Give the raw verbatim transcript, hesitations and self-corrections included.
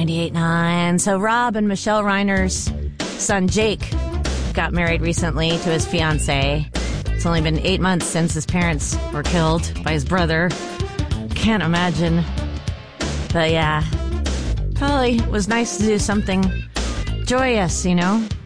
ninety-eight point nine. So Rob and Michelle Reiner's son Jake got married recently to his fiancée. It's only been eight months since his parents were killed by his brother. Can't imagine. But yeah, probably was nice to do something joyous, you know?